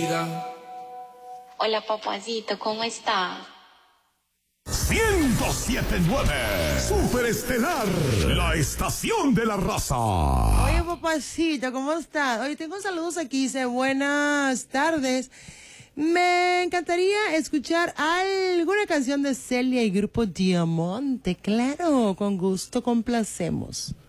vida. Hola, papacito, ¿cómo está? 107.9 Superestelar, la estación de la raza. Oye, papacito, ¿cómo estás? Oye, tengo saludos aquí, dice, buenas tardes. Me encantaría escuchar alguna canción de Celia y Grupo Diamante. Claro, con gusto complacemos.